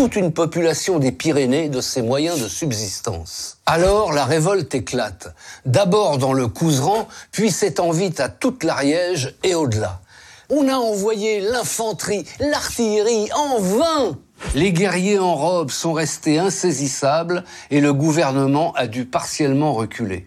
toute une population des Pyrénées de ses moyens de subsistance. Alors la révolte éclate, d'abord dans le Couserans, puis s'étend vite à toute l'Ariège et au-delà. On a envoyé l'infanterie, l'artillerie en vain. Les guerriers en robe sont restés insaisissables et le gouvernement a dû partiellement reculer.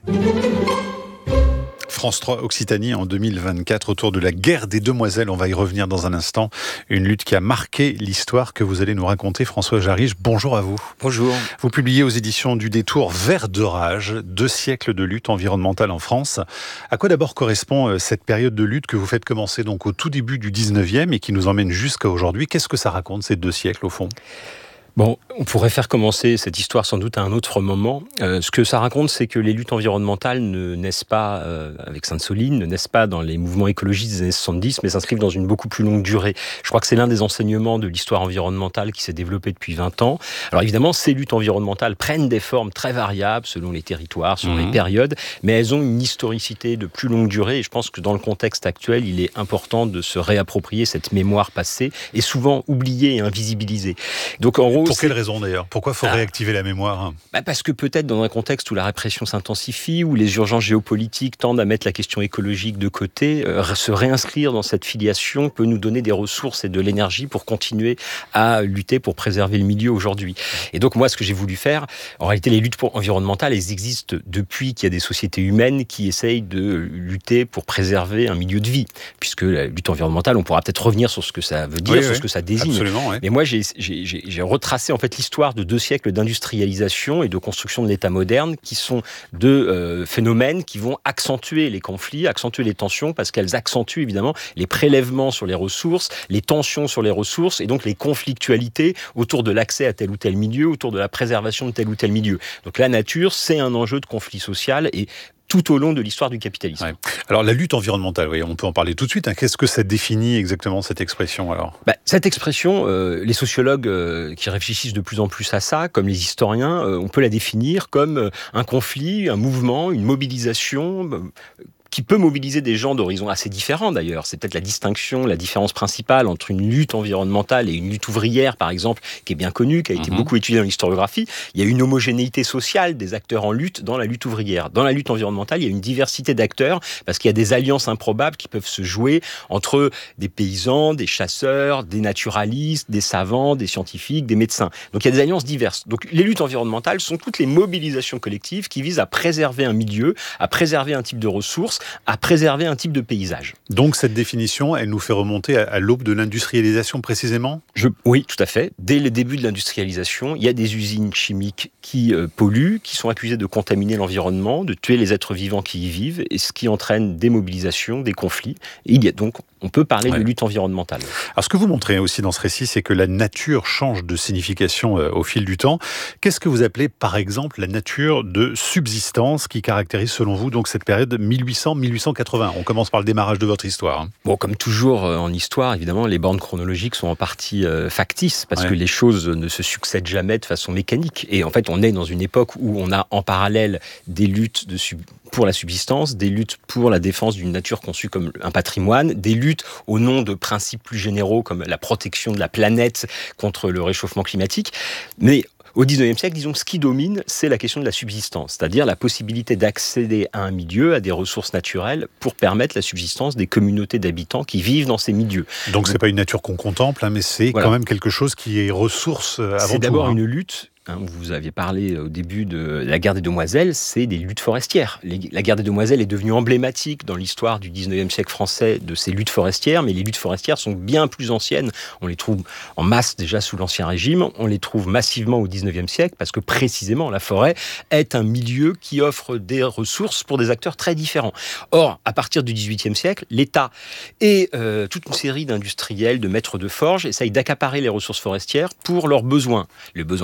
France 3 Occitanie en 2024 autour de la guerre des demoiselles. On va y revenir dans un instant. Une lutte qui a marqué l'histoire que vous allez nous raconter. François Jarige, bonjour à vous. Bonjour. Vous publiez aux éditions du Détour Vert de rage, 2 siècles de lutte environnementale en France. À quoi d'abord correspond cette période de lutte que vous faites commencer donc au tout début du 19e et qui nous emmène jusqu'à aujourd'hui? Qu'est-ce que ça raconte ces 2 siècles au fond? Bon, on pourrait faire commencer cette histoire sans doute à un autre moment. Ce que ça raconte, c'est que les luttes environnementales ne naissent pas avec Sainte-Soline, ne naissent pas dans les mouvements écologistes des années 70, mais s'inscrivent dans une beaucoup plus longue durée. Je crois que c'est l'un des enseignements de l'histoire environnementale qui s'est développé depuis 20 ans. Alors évidemment, ces luttes environnementales prennent des formes très variables selon les territoires, selon les périodes, mais elles ont une historicité de plus longue durée. Et je pense que dans le contexte actuel, il est important de se réapproprier cette mémoire passée et souvent oubliée et invisibilisée. Donc en gros, pour quelle raison d'ailleurs? Pourquoi il faut réactiver la mémoire? Parce que peut-être dans un contexte où la répression s'intensifie, où les urgences géopolitiques tendent à mettre la question écologique de côté, se réinscrire dans cette filiation peut nous donner des ressources et de l'énergie pour continuer à lutter pour préserver le milieu aujourd'hui. Et donc moi, ce que j'ai voulu faire, en réalité, les luttes environnementales, elles existent depuis qu'il y a des sociétés humaines qui essayent de lutter pour préserver un milieu de vie. Puisque la lutte environnementale, on pourra peut-être revenir sur ce que ça veut dire, sur ce que ça désigne. Absolument, oui. Mais moi, j'ai retracé en fait l'histoire de 2 siècles d'industrialisation et de construction de l'État moderne, qui sont 2 phénomènes qui vont accentuer les conflits, accentuer les tensions, parce qu'elles accentuent évidemment les prélèvements sur les ressources, les tensions sur les ressources, et donc les conflictualités autour de l'accès à tel ou tel milieu, autour de la préservation de tel ou tel milieu. Donc la nature, c'est un enjeu de conflit social, et tout au long de l'histoire du capitalisme. Ouais. Alors la lutte environnementale, oui, on peut en parler tout de suite. Qu'est-ce que ça définit exactement, cette expression alors? Cette expression, les sociologues qui réfléchissent de plus en plus à ça, comme les historiens, on peut la définir comme un conflit, un mouvement, une mobilisation qui peut mobiliser des gens d'horizons assez différents d'ailleurs. C'est peut-être la différence principale entre une lutte environnementale et une lutte ouvrière, par exemple, qui est bien connue, qui a été beaucoup étudiée dans l'historiographie. Il y a une homogénéité sociale des acteurs en lutte dans la lutte ouvrière. Dans la lutte environnementale, il y a une diversité d'acteurs, parce qu'il y a des alliances improbables qui peuvent se jouer entre des paysans, des chasseurs, des naturalistes, des savants, des scientifiques, des médecins. Donc il y a des alliances diverses. Donc les luttes environnementales sont toutes les mobilisations collectives qui visent à préserver un milieu, à préserver un type de ressources, à préserver un type de paysage. Donc cette définition, elle nous fait remonter à l'aube de l'industrialisation précisément? Oui, tout à fait. Dès le début de l'industrialisation, il y a des usines chimiques qui polluent, qui sont accusées de contaminer l'environnement, de tuer les êtres vivants qui y vivent, et ce qui entraîne des mobilisations, des conflits. Et il y a donc, on peut parler de lutte environnementale. Alors ce que vous montrez aussi dans ce récit, c'est que la nature change de signification au fil du temps. Qu'est-ce que vous appelez par exemple la nature de subsistance qui caractérise selon vous donc cette période 1800-1880? On commence par le démarrage de votre histoire. Bon, comme toujours en histoire, évidemment, les bornes chronologiques sont en partie factices, parce que les choses ne se succèdent jamais de façon mécanique. Et en fait, on est dans une époque où on a en parallèle des luttes pour la subsistance, des luttes pour la défense d'une nature conçue comme un patrimoine, des luttes au nom de principes plus généraux comme la protection de la planète contre le réchauffement climatique. Mais au XIXe siècle, disons que ce qui domine, c'est la question de la subsistance, c'est-à-dire la possibilité d'accéder à un milieu, à des ressources naturelles, pour permettre la subsistance des communautés d'habitants qui vivent dans ces milieux. Donc c'est pas une nature qu'on contemple, mais c'est quand même quelque chose qui est ressource avant tout. C'est d'abord une lutte. Vous aviez parlé au début de la guerre des demoiselles, c'est des luttes forestières. La guerre des demoiselles est devenue emblématique dans l'histoire du 19e siècle français de ces luttes forestières, mais les luttes forestières sont bien plus anciennes. On les trouve en masse déjà sous l'Ancien Régime, on les trouve massivement au 19e siècle, parce que précisément la forêt est un milieu qui offre des ressources pour des acteurs très différents. Or, à partir du 18e siècle, l'État et toute une série d'industriels, de maîtres de forges essayent d'accaparer les ressources forestières pour leurs besoins. Le besoin de la marine,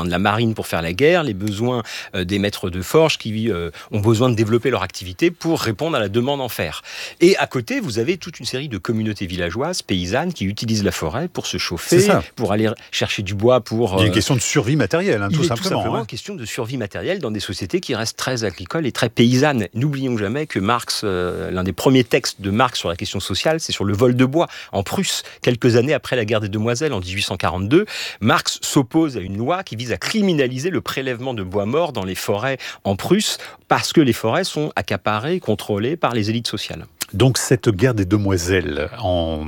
marines pour faire la guerre, les besoins des maîtres de forge qui ont besoin de développer leur activité pour répondre à la demande en fer. Et à côté, vous avez toute une série de communautés villageoises, paysannes, qui utilisent la forêt pour se chauffer, pour aller chercher du bois pour... Il y a une question de survie matérielle, tout simplement. Tout simplement une question de survie matérielle dans des sociétés qui restent très agricoles et très paysannes. N'oublions jamais que Marx, l'un des premiers textes de Marx sur la question sociale, c'est sur le vol de bois en Prusse. Quelques années après la guerre des Demoiselles, en 1842, Marx s'oppose à une loi qui vise à criminaliser le prélèvement de bois mort dans les forêts en Prusse, parce que les forêts sont accaparées, contrôlées par les élites sociales. Donc cette guerre des Demoiselles en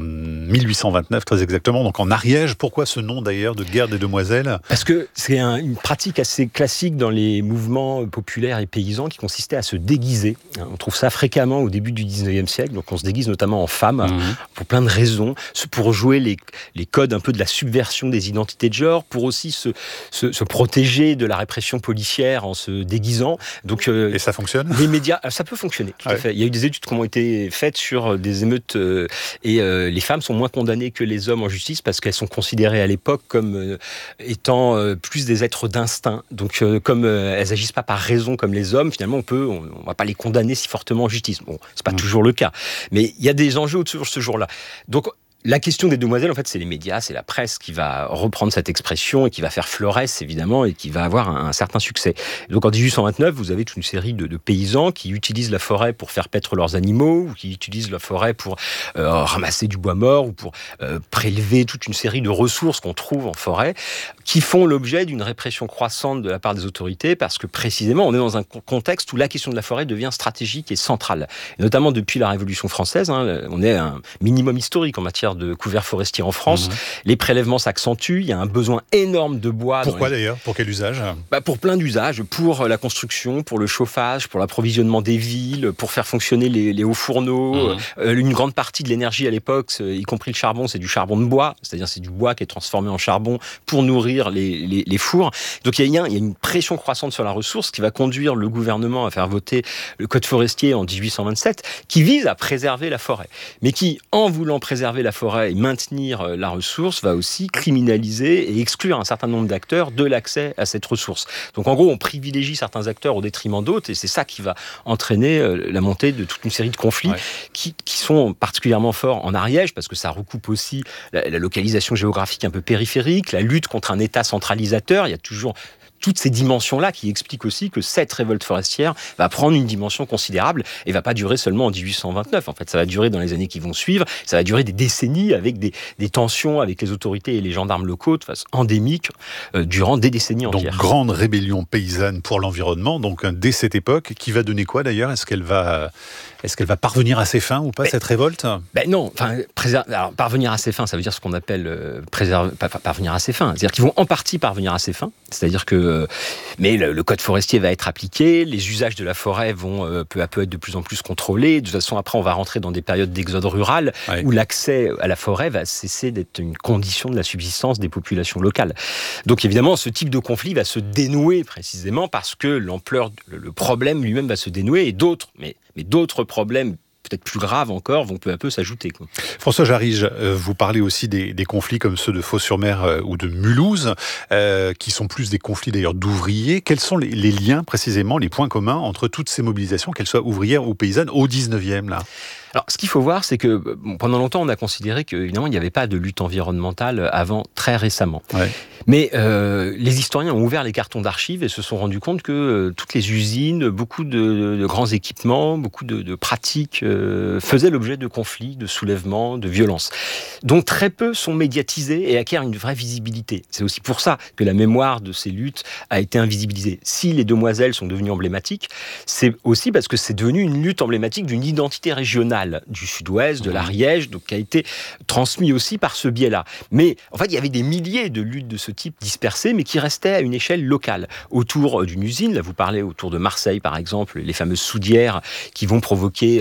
1829 très exactement, donc en Ariège. Pourquoi ce nom d'ailleurs de guerre des Demoiselles ? Parce que c'est une pratique assez classique dans les mouvements populaires et paysans qui consistait à se déguiser. On trouve ça fréquemment au début du 19e siècle, donc on se déguise notamment en femme pour plein de raisons, pour jouer les codes un peu de la subversion des identités de genre, pour aussi se protéger de la répression policière en se déguisant. Donc, et ça fonctionne ? Les médias, ça peut fonctionner, tout à fait. Il y a eu des études qui ont été faites sur des émeutes et les femmes sont moins condamnées que les hommes en justice parce qu'elles sont considérées à l'époque comme étant plus des êtres d'instinct. Donc comme elles agissent pas par raison comme les hommes, finalement on va pas les condamner si fortement en justice. Bon, c'est pas toujours le cas, mais il y a des enjeux autour de ce jour-là. Donc la question des demoiselles, en fait, c'est les médias, c'est la presse qui va reprendre cette expression et qui va faire fleuresse, évidemment, et qui va avoir un certain succès. Donc, en 1829, vous avez toute une série de paysans qui utilisent la forêt pour faire paître leurs animaux, ou qui utilisent la forêt pour ramasser du bois mort, ou pour prélever toute une série de ressources qu'on trouve en forêt, qui font l'objet d'une répression croissante de la part des autorités, parce que, précisément, on est dans un contexte où la question de la forêt devient stratégique et centrale. Et notamment depuis la Révolution française, on est à un minimum historique en matière de couverts forestiers en France. Les prélèvements s'accentuent, il y a un besoin énorme de bois. Pourquoi d'ailleurs ? Pour quel usage ? Pour plein d'usages, pour la construction, pour le chauffage, pour l'approvisionnement des villes, pour faire fonctionner les hauts fourneaux. Une grande partie de l'énergie à l'époque, y compris le charbon, c'est du charbon de bois, c'est-à-dire c'est du bois qui est transformé en charbon pour nourrir les fours. Donc il y a une pression croissante sur la ressource qui va conduire le gouvernement à faire voter le Code forestier en 1827, qui vise à préserver la forêt, mais qui, en voulant préserver la forêt et maintenir la ressource, va aussi criminaliser et exclure un certain nombre d'acteurs de l'accès à cette ressource. Donc en gros, on privilégie certains acteurs au détriment d'autres, et c'est ça qui va entraîner la montée de toute une série de conflits qui sont particulièrement forts en Ariège, parce que ça recoupe aussi la localisation géographique un peu périphérique, la lutte contre un État centralisateur. Il y a toujours toutes ces dimensions-là qui expliquent aussi que cette révolte forestière va prendre une dimension considérable et va pas durer seulement en 1829. En fait, ça va durer dans les années qui vont suivre. Ça va durer des décennies avec des tensions avec les autorités et les gendarmes locaux de façon endémique durant des décennies entières. Donc, grande rébellion paysanne pour l'environnement. Donc, dès cette époque, qui va donner quoi d'ailleurs ? Est-ce qu'elle va parvenir à ses fins ou pas, cette révolte ? Non. Alors, parvenir à ses fins, ça veut dire ce qu'on appelle parvenir à ses fins. C'est-à-dire qu'ils vont en partie parvenir à ses fins. C'est-à-dire que mais le code forestier va être appliqué, les usages de la forêt vont peu à peu être de plus en plus contrôlés. De toute façon, après, on va rentrer dans des périodes d'exode rural où l'accès à la forêt va cesser d'être une condition de la subsistance des populations locales. Donc évidemment, ce type de conflit va se dénouer précisément parce que l'ampleur, le problème lui-même va se dénouer, et d'autres problèmes peut-être plus graves encore, vont peu à peu s'ajouter. François Jarige, vous parlez aussi des conflits comme ceux de Fos-sur-Mer ou de Mulhouse, qui sont plus des conflits d'ailleurs d'ouvriers. Quels sont les liens précisément, les points communs entre toutes ces mobilisations, qu'elles soient ouvrières ou paysannes, au 19e là ? Alors, ce qu'il faut voir, c'est que pendant longtemps, on a considéré qu'évidemment, il n'y avait pas de lutte environnementale avant très récemment. Mais les historiens ont ouvert les cartons d'archives et se sont rendus compte que toutes les usines, beaucoup de grands équipements, beaucoup de pratiques faisaient l'objet de conflits, de soulèvements, de violences. Donc très peu sont médiatisés et acquièrent une vraie visibilité. C'est aussi pour ça que la mémoire de ces luttes a été invisibilisée. Si les demoiselles sont devenues emblématiques, c'est aussi parce que c'est devenu une lutte emblématique d'une identité régionale du sud-ouest, de l'Ariège, donc qui a été transmis aussi par ce biais-là. Mais en fait, il y avait des milliers de luttes de ce type dispersées, mais qui restaient à une échelle locale, autour d'une usine. Là, vous parlez autour de Marseille, par exemple, les fameuses soudières qui vont provoquer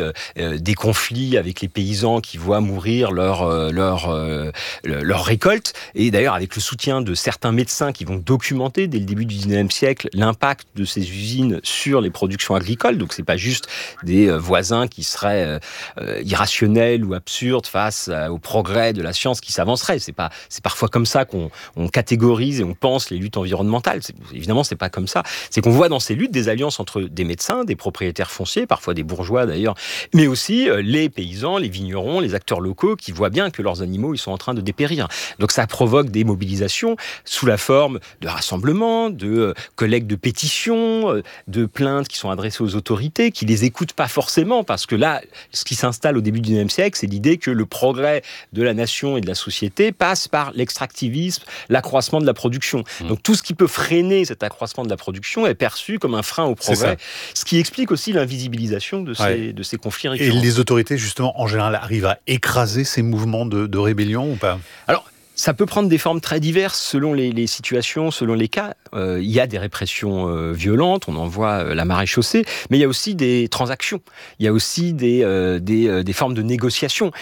des conflits avec les paysans qui voient mourir leur récolte. Et d'ailleurs, avec le soutien de certains médecins qui vont documenter dès le début du 19e siècle l'impact de ces usines sur les productions agricoles. Donc, c'est pas juste des voisins qui seraient irrationnels ou absurdes face au progrès de la science qui s'avancerait. C'est parfois comme ça qu'on catégorise et on pense les luttes environnementales. Évidemment, c'est pas comme ça. C'est qu'on voit dans ces luttes des alliances entre des médecins, des propriétaires fonciers, parfois des bourgeois d'ailleurs, mais aussi les paysans, les vignerons, les acteurs locaux qui voient bien que leurs animaux ils sont en train de dépérir. Donc ça provoque des mobilisations sous la forme de rassemblements, de collectes de pétitions, de plaintes qui sont adressées aux autorités, qui les écoutent pas forcément, parce que là, ce qui s'installe au début du XIXe siècle, c'est l'idée que le progrès de la nation et de la société passe par l'extractivisme, l'accroissement de la production. Donc tout ce qui peut freiner cet accroissement de la production est perçu comme un frein au progrès, ce qui explique aussi l'invisibilisation de ces conflits récurrents. Et les autorités, justement, en général, arrivent à écraser ces mouvements de rébellion ou pas ? Alors, ça peut prendre des formes très diverses selon les situations, selon les cas. Il y a des répressions violentes, on en voit la maréchaussée, mais il y a aussi des transactions. Il y a aussi des formes de négociation.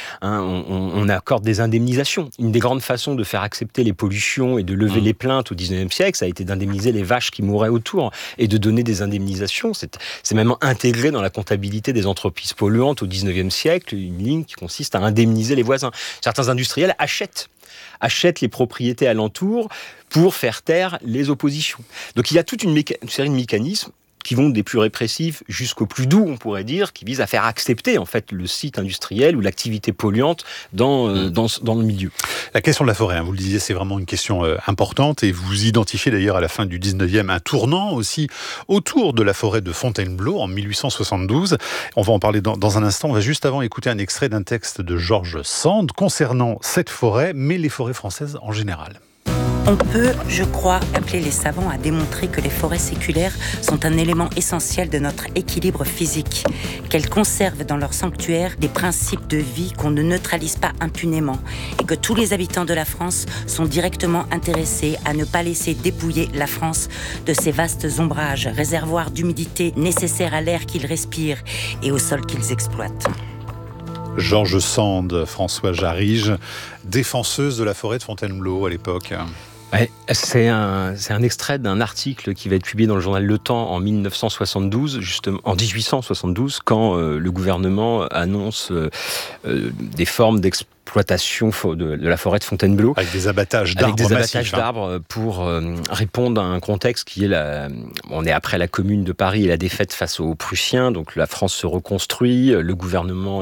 On accorde des indemnisations. Une des grandes façons de faire accepter les pollutions et de lever les plaintes au XIXe siècle, ça a été d'indemniser les vaches qui mouraient autour et de donner des indemnisations. C'est même intégré dans la comptabilité des entreprises polluantes au XIXe siècle, une ligne qui consiste à indemniser les voisins. Certains industriels achètent les propriétés alentours pour faire taire les oppositions. Donc il y a toute une série de mécanismes qui vont des plus répressifs jusqu'aux plus doux, on pourrait dire, qui visent à faire accepter en fait le site industriel ou l'activité polluante dans le milieu. La question de la forêt, vous le disiez, c'est vraiment une question importante, et vous identifiez d'ailleurs à la fin du 19e un tournant aussi autour de la forêt de Fontainebleau en 1872. On va en parler dans un instant. On va juste avant écouter un extrait d'un texte de George Sand concernant cette forêt, mais les forêts françaises en général. On peut, je crois, appeler les savants à démontrer que les forêts séculaires sont un élément essentiel de notre équilibre physique, qu'elles conservent dans leur sanctuaire des principes de vie qu'on ne neutralise pas impunément, et que tous les habitants de la France sont directement intéressés à ne pas laisser dépouiller la France de ces vastes ombrages, réservoirs d'humidité nécessaires à l'air qu'ils respirent et au sol qu'ils exploitent. George Sand, François Jarige, défenseuse de la forêt de Fontainebleau à l'époque. Ouais, c'est un extrait d'un article qui va être publié dans le journal Le Temps en 1972, justement, en 1872, quand le gouvernement annonce des formes d'exploitation de la forêt de Fontainebleau. Avec des abattages d'arbres massifs. Pour répondre à un contexte qui est on est après la Commune de Paris et la défaite face aux Prussiens, donc la France se reconstruit, le gouvernement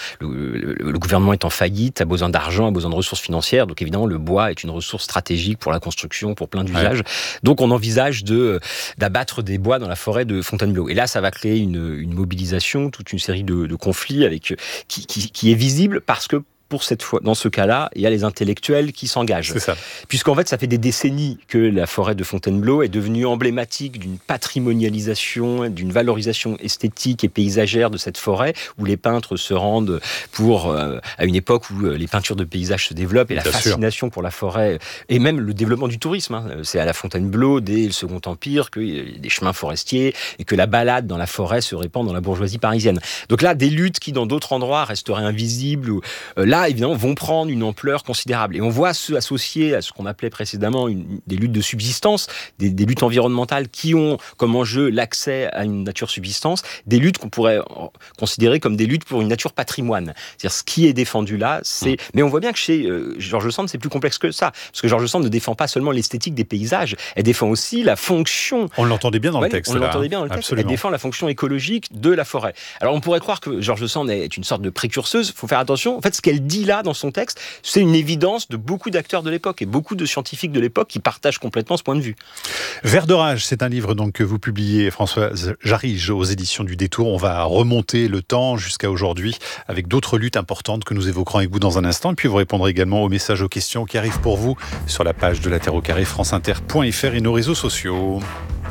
est en faillite, a besoin d'argent, a besoin de ressources financières, donc évidemment le bois est une ressource stratégique pour la construction, pour plein d'usages. Donc on envisage d'abattre des bois dans la forêt de Fontainebleau. Et là, ça va créer une mobilisation, toute une série de conflits qui est visible parce que pour cette fois, dans ce cas-là, il y a les intellectuels qui s'engagent. C'est ça. Puisqu'en fait, ça fait des décennies que la forêt de Fontainebleau est devenue emblématique d'une patrimonialisation, d'une valorisation esthétique et paysagère de cette forêt, où les peintres se rendent à une époque où les peintures de paysages se développent, et la fascination pour la forêt, et même le développement du tourisme. C'est à la Fontainebleau, dès le Second Empire, qu'il y a des chemins forestiers, et que la balade dans la forêt se répand dans la bourgeoisie parisienne. Donc là, des luttes qui, dans d'autres endroits, resteraient invisibles, là, évidemment, vont prendre une ampleur considérable. Et on voit ceux associés à ce qu'on appelait précédemment des luttes de subsistance, des luttes environnementales qui ont comme enjeu l'accès à une nature subsistance, des luttes qu'on pourrait considérer comme des luttes pour une nature patrimoine. C'est-à-dire, ce qui est défendu là, c'est... Mais on voit bien que chez George Sand, c'est plus complexe que ça. Parce que George Sand ne défend pas seulement l'esthétique des paysages, elle défend aussi la fonction... On l'entendait bien dans le texte. On l'entendait bien dans le texte. Elle défend la fonction écologique de la forêt. Alors, on pourrait croire que George Sand est une sorte de précurseuse. Il faut faire attention. En fait, ce qu'elle dit là, dans son texte, c'est une évidence de beaucoup d'acteurs de l'époque et beaucoup de scientifiques de l'époque qui partagent complètement ce point de vue. Vert de rage, c'est un livre donc que vous publiez, François Jarige, aux éditions du Détour. On va remonter le temps jusqu'à aujourd'hui avec d'autres luttes importantes que nous évoquerons avec vous dans un instant. Et puis vous répondrez également aux messages, aux questions qui arrivent pour vous sur la page de La Terre au Carré, franceinter.fr et nos réseaux sociaux.